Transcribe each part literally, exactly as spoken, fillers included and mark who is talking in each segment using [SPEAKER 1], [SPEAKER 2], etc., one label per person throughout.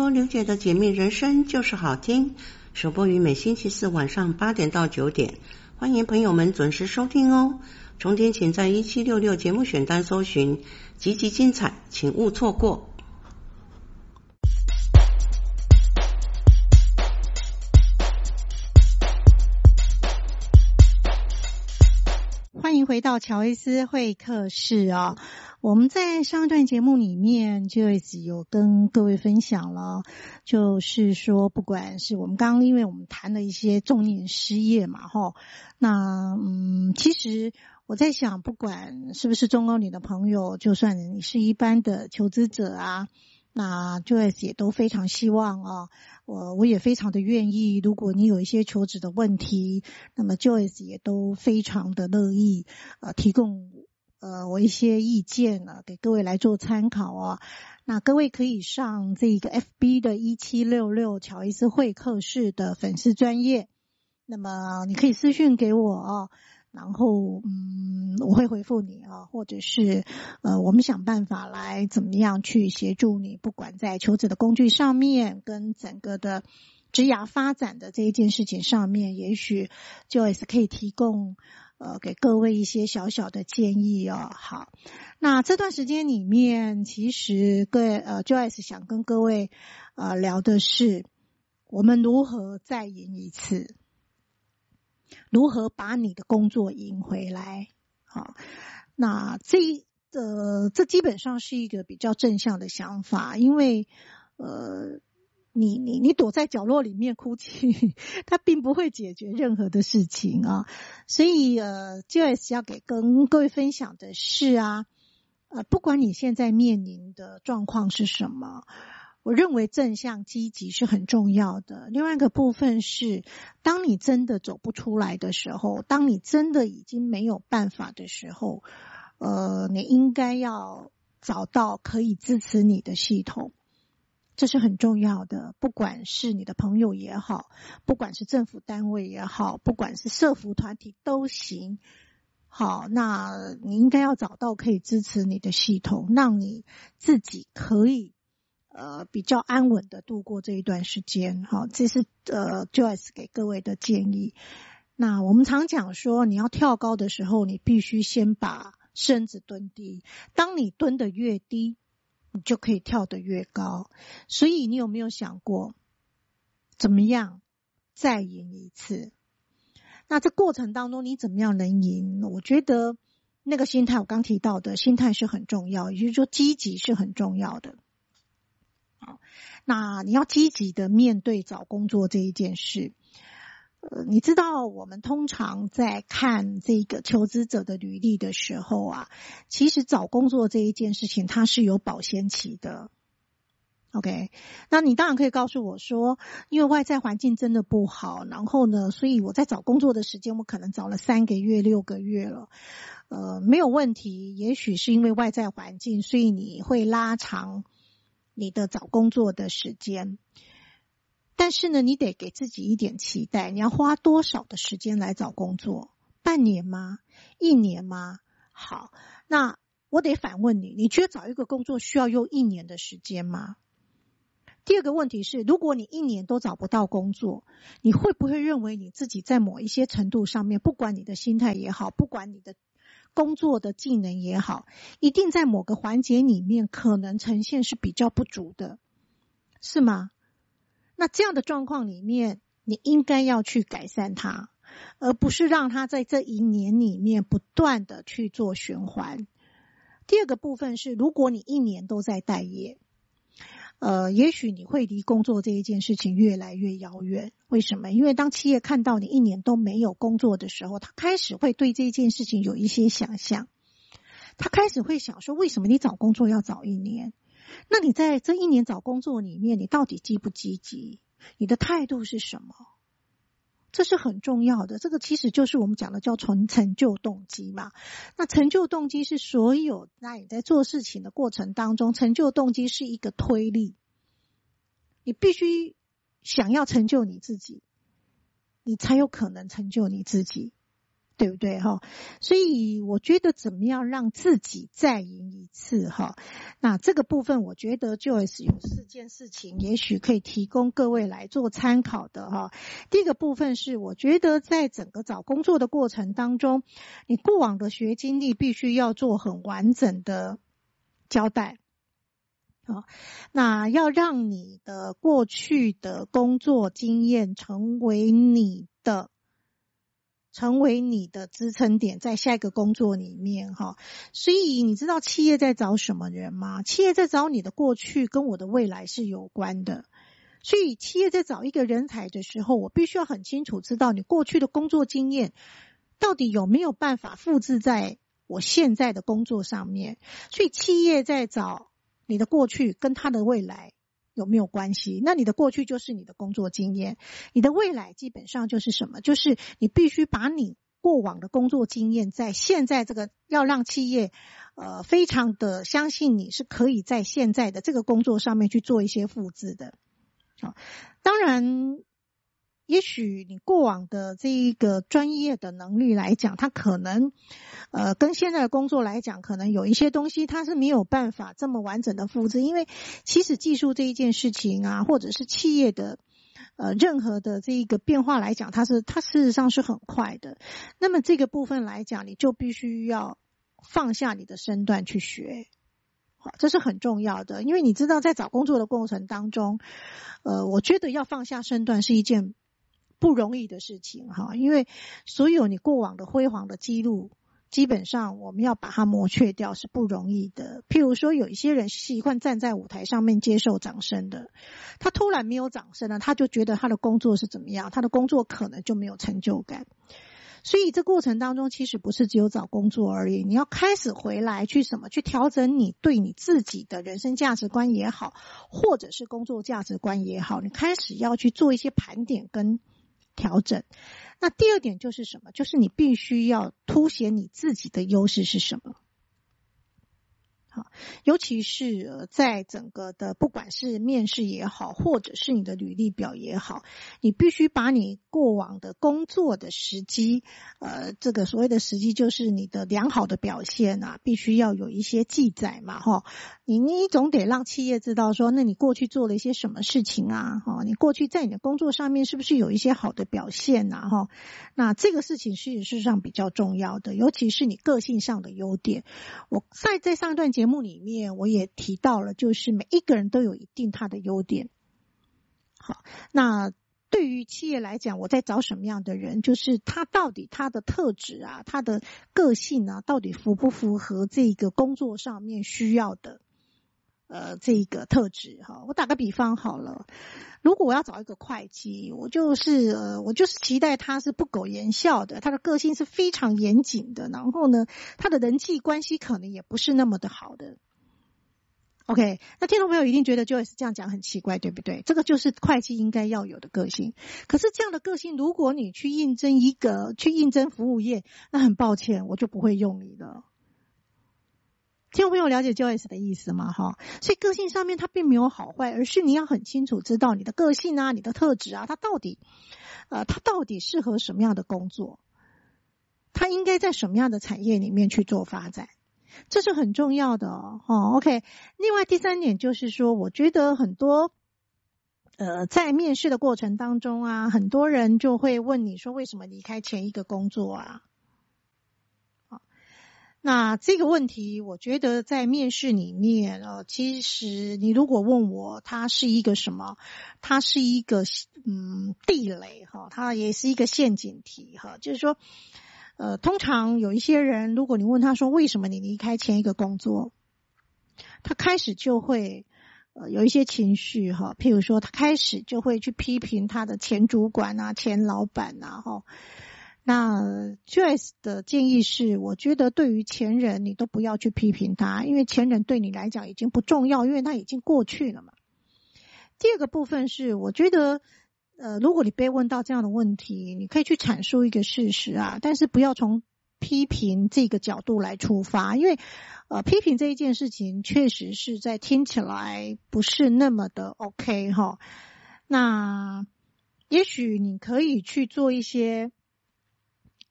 [SPEAKER 1] 说刘姐的解密人生就是好听，首播于每星期四晚上八点到九点，欢迎朋友们准时收听哦。重点请在一七六六节目选单搜寻，极其精彩，请勿错过。
[SPEAKER 2] 欢迎回到乔伊斯会客室啊、哦！我们在上一段节目里面就有跟各位分享了，就是说不管是我们刚刚因为我们谈了一些中年失业嘛齁，那嗯，其实我在想，不管是不是中高龄的朋友，就算你是一般的求职者啊，那 Joyce 也都非常希望啊，我我也非常的愿意，如果你有一些求职的问题，那么 Joyce 也都非常的乐意呃提供呃我一些意见呢，给各位来做参考啊。那各位可以上这个 F B 的一七六六乔伊斯会客室的粉丝专页，那么你可以私讯给我啊。然后嗯我会回复你啊，或者是呃我们想办法来怎么样去协助你，不管在求职的工具上面跟整个的职涯发展的这一件事情上面，也许 Joyce 可以提供呃给各位一些小小的建议哦。好，那这段时间里面其实各位呃 Joyce 想跟各位呃聊的是我们如何再赢一次，如何把你的工作赢回来。好，那这呃这基本上是一个比较正向的想法，因为呃你你你躲在角落里面哭泣，它并不会解决任何的事情啊。所以呃 Joyce 要给跟各位分享的是啊，呃不管你现在面临的状况是什么，我认为正向积极是很重要的。另外一个部分是，当你真的走不出来的时候，当你真的已经没有办法的时候，呃，你应该要找到可以支持你的系统，这是很重要的。不管是你的朋友也好，不管是政府单位也好，不管是社福团体都行。好，那你应该要找到可以支持你的系统，让你自己可以呃，比较安稳的度过这一段时间。好，这是呃 Joyce 给各位的建议。那我们常讲说，你要跳高的时候，你必须先把身子蹲低。当你蹲得越低，你就可以跳得越高。所以你有没有想过，怎么样再赢一次？那这过程当中你怎么样能赢？我觉得那个心态，我刚提到的心态是很重要，也就是说积极是很重要的。那你要积极的面对找工作这一件事。呃，你知道我们通常在看这个求职者的履历的时候啊，其实找工作这一件事情它是有保鲜期的。OK， 那你当然可以告诉我说，因为外在环境真的不好，然后呢，所以我在找工作的时间我可能找了三个月、六个月了。呃，没有问题，也许是因为外在环境，所以你会拉长你的找工作的时间，但是呢，你得给自己一点期待，你要花多少的时间来找工作？半年吗？一年吗？好，那我得反问你，你觉得找一个工作需要用一年的时间吗？第二个问题是，如果你一年都找不到工作，你会不会认为你自己在某一些程度上面，不管你的心态也好，不管你的工作的技能也好，一定在某个环节里面可能呈现是比较不足的，是吗？那这样的状况里面，你应该要去改善它，而不是让它在这一年里面不断的去做循环。第二个部分是，如果你一年都在待业，呃，也许你会离工作这一件事情越来越遥远。为什么？因为当企业看到你一年都没有工作的时候，他开始会对这件事情有一些想象。他开始会想说，为什么你找工作要找一年？那你在这一年找工作里面，你到底积不积极？你的态度是什么？这是很重要的，这个其实就是我们讲的叫成成就动机嘛。那成就动机是所有那你在做事情的过程当中，成就动机是一个推力，你必须想要成就你自己，你才有可能成就你自己。 对不对哈？所以我觉得怎么样让自己再赢一次哈？那这个部分我觉得 Joyce 有四件事情，也许可以提供各位来做参考的哈。第一个部分是，我觉得在整个找工作的过程当中，你过往的学经历必须要做很完整的交代。好，那要让你的过去的工作经验成为你的成为你的支撑点，在下一个工作里面哈。所以你知道企业在找什么人吗？企业在找你的过去跟我的未来是有关的。所以企业在找一个人才的时候，我必须要很清楚知道你过去的工作经验到底有没有办法复制在我现在的工作上面。所以企业在找你的过去跟他的未来有没有关系？那你的过去就是你的工作经验，你的未来基本上就是什么？就是你必须把你过往的工作经验在现在这个要让企业呃非常的相信你是可以在现在的这个工作上面去做一些复制的。好，当然也许你过往的这一个专业的能力来讲，它可能呃跟现在的工作来讲，可能有一些东西它是没有办法这么完整的复制，因为其实技术这一件事情啊，或者是企业的呃任何的这一个变化来讲，它是它事实上是很快的。那么这个部分来讲，你就必须要放下你的身段去学。好，这是很重要的，因为你知道在找工作的过程当中，呃，我觉得要放下身段是一件不容易的事情哈，因为所有你过往的辉煌的记录，基本上我们要把它磨去掉是不容易的。譬如说有一些人习惯站在舞台上面接受掌声的，他突然没有掌声了，他就觉得他的工作是怎么样，他的工作可能就没有成就感。所以这过程当中其实不是只有找工作而已，你要开始回来去什么去调整你对你自己的人生价值观也好，或者是工作价值观也好，你开始要去做一些盘点跟调整。那第二点就是什么？就是你必须要凸显你自己的优势是什么。好，尤其是、呃、在整个的不管是面试也好，或者是你的履历表也好，你必须把你过往的工作的时机，呃，这个所谓的时机就是你的良好的表现啊，必须要有一些记载嘛，哈。你你总得让企业知道说，那你过去做了一些什么事情啊，哈，你过去在你的工作上面是不是有一些好的表现啊，哈。那这个事情是事实上比较重要的，尤其是你个性上的优点。我在在上一段节目里面我也提到了，就是每一个人都有一定他的优点。好，那对于企业来讲，我在找什么样的人，就是他到底他的特质啊，他的个性啊，到底符不符合这个工作上面需要的呃这个特质哈。我打个比方好了，如果我要找一个会计，我就是呃我就是期待他是不苟言笑的，他的个性是非常严谨的，然后呢他的人际关系可能也不是那么的好的。OK， 那听众朋友一定觉得 Joyce 这样讲很奇怪，对不对？这个就是会计应该要有的个性。可是这样的个性，如果你去应征一个去应征服务业，那很抱歉，我就不会用你了。听众朋友了解 Joyce 的意思吗？哈，所以个性上面它并没有好坏，而是你要很清楚知道你的个性啊，你的特质啊，它到底呃，它到底适合什么样的工作，它应该在什么样的产业里面去做发展。这是很重要的哦。哦 OK， 另外第三点就是说，我觉得很多呃在面试的过程当中啊，很多人就会问你说为什么离开前一个工作啊？好，那这个问题我觉得在面试里面呃，其实你如果问我它是一个什么，它是一个嗯地雷哈，它也是一个陷阱题哈，就是说呃，通常有一些人，如果你问他说为什么你离开前一个工作，他开始就会呃有一些情绪哈，譬如说他开始就会去批评他的前主管啊、前老板啊哈。那 Joyce 的建议是，我觉得对于前人你都不要去批评他，因为前人对你来讲已经不重要，因为他已经过去了嘛。第二个部分是，我觉得呃，如果你被问到这样的问题，你可以去阐述一个事实啊，但是不要从批评这个角度来出发，因为呃，批评这一件事情确实是在听起来不是那么的 OK 哈。那也许你可以去做一些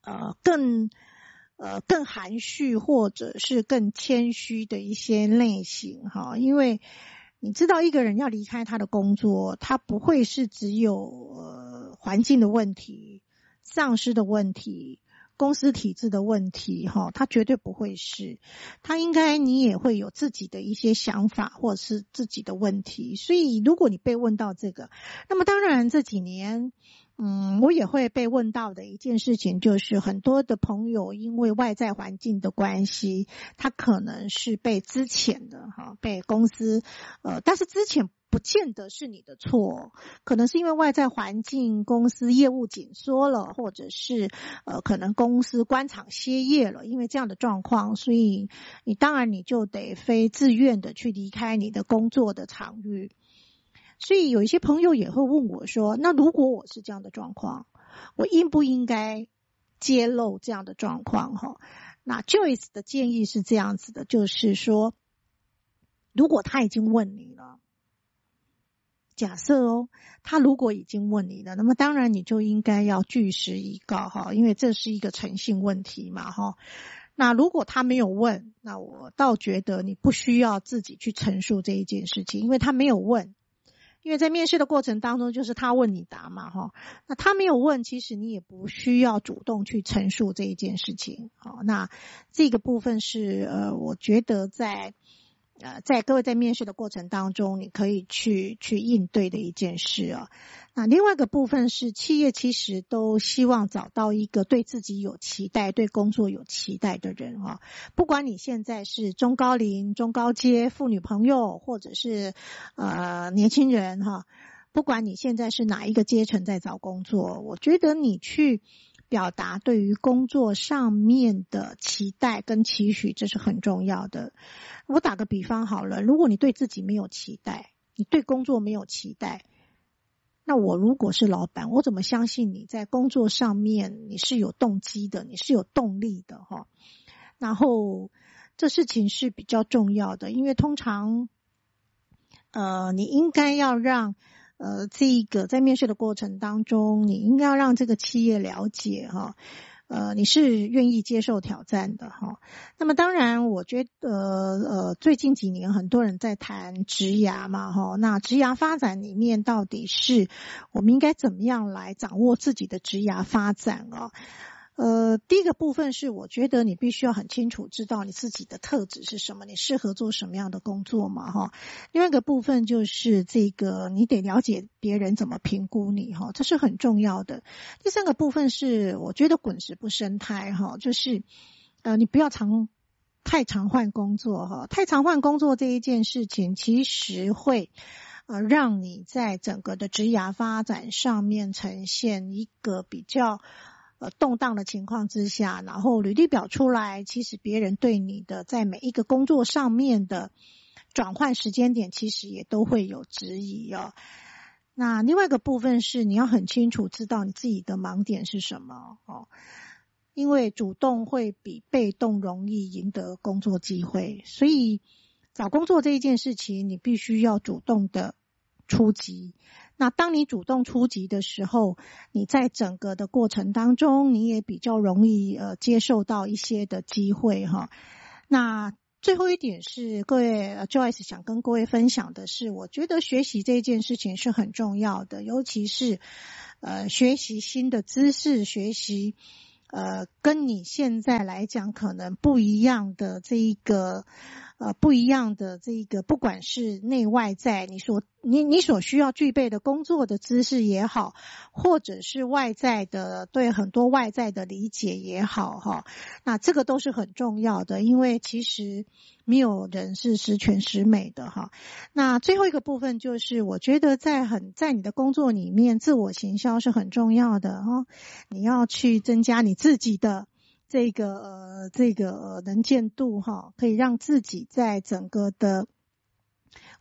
[SPEAKER 2] 呃更呃更含蓄或者是更谦虚的一些类型哈，因为你知道一个人要离开他的工作，他不会是只有呃环境的问题、上司的问题、公司体制的问题哈，他绝对不会是，他应该你也会有自己的一些想法或者是自己的问题，所以如果你被问到这个，那么当然这几年嗯，我也会被问到的一件事情就是很多的朋友因为外在环境的关系，他可能是被资遣的哈，被公司呃，但是资遣不见得是你的错，可能是因为外在环境公司业务紧缩了，或者是呃可能公司官场歇业了，因为这样的状况，所以你当然你就得非自愿的去离开你的工作的场域。所以有一些朋友也会问我说，那如果我是这样的状况，我应不应该揭露这样的状况哈？那 Joyce 的建议是这样子的，就是说如果他已经问你了，假设哦，他如果已经问你了，那么当然你就应该要据实以告哈，因为这是一个诚信问题嘛哈。那如果他没有问，那我倒觉得你不需要自己去陈述这一件事情，因为他没有问。因为在面试的过程当中就是他问你答嘛齁，那他没有问，其实你也不需要主动去陈述这一件事情。好，那这个部分是呃我觉得在呃在各位在面试的过程当中你可以去去应对的一件事啊。那另外一个部分是企业其实都希望找到一个对自己有期待、对工作有期待的人啊。不管你现在是中高龄、中高阶、妇女朋友，或者是呃年轻人哈，不管你现在是哪一个阶层在找工作，我觉得你去表达对于工作上面的期待跟期许，这是很重要的。我打个比方好了，如果你对自己没有期待，你对工作没有期待，那我如果是老板，我怎么相信你在工作上面你是有动机的，你是有动力的齁？然后这事情是比较重要的，因为通常呃你应该要让呃这个在面试的过程当中，你应该要让这个企业了解齁，呃你是愿意接受挑战的齁。那么当然我觉得呃最近几年很多人在谈职涯嘛齁，那职涯发展里面到底是我们应该怎么样来掌握自己的职涯发展啊？呃，第一个部分是我觉得你必须要很清楚知道你自己的特质是什么，你适合做什么样的工作嘛齁。另外一个部分就是这个你得了解别人怎么评估你齁，这是很重要的。第三个部分是我觉得滚石不生胎齁，就是呃你不要常太常换工作齁，太常换工作这一件事情其实会呃让你在整个的职涯发展上面呈现一个比较呃，动荡的情况之下，然后履历表出来，其实别人对你的在每一个工作上面的转换时间点，其实也都会有质疑哦。那另外一个部分是你要很清楚知道你自己的盲点是什么哦，因为主动会比被动容易赢得工作机会，所以找工作这一件事情，你必须要主动的出击。那当你主动出击的时候，你在整个的过程当中，你也比较容易呃接受到一些的机会哈。那最后一点是各位 Joyce 想跟各位分享的是，我觉得学习这件事情是很重要的，尤其是呃学习新的知识，学习呃跟你现在来讲可能不一样的这一个呃不一样的这一个，不管是内外在你所你你所需要具备的工作的知识也好，或者是外在的对很多外在的理解也好哈，那这个都是很重要的，因为其实没有人是十全十美的哈。那最后一个部分就是我觉得在很在你的工作里面，自我行销是很重要的哈，你要去增加你自己的这个呃这个能见度哈，可以让自己在整个的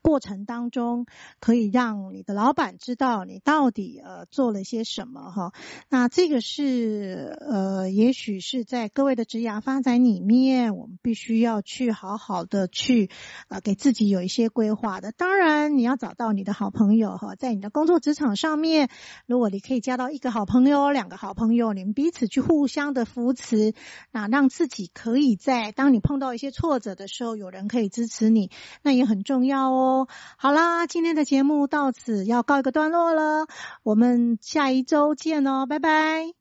[SPEAKER 2] 过程当中可以让你的老板知道你到底呃做了些什么哈。那这个是呃也许是在各位的职涯发展里面，我们必须要去好好的去呃给自己有一些规划的。当然你要找到你的好朋友哈，在你的工作职场上面，如果你可以交到一个好朋友、两个好朋友，你们彼此去互相的扶持，那让自己可以在当你碰到一些挫折的时候，有人可以支持你，那也很重要哦。好啦，今天的节目到此要告一个段落了，我们下一周见哦，拜拜。